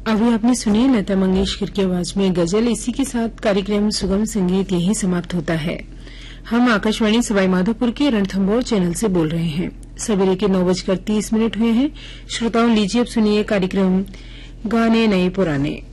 अभी आपने सुनी लता मंगेशकर की आवाज में गजल। इसी के साथ कार्यक्रम सुगम संगीत यहीं समाप्त होता है। हम आकाशवाणी सवाईमाधोपुर के रणथंभौर चैनल से बोल रहे हैं। सवेरे के 9:30 हुए हैं। श्रोताओं, लीजिए अब सुनिए कार्यक्रम गाने नए पुराने।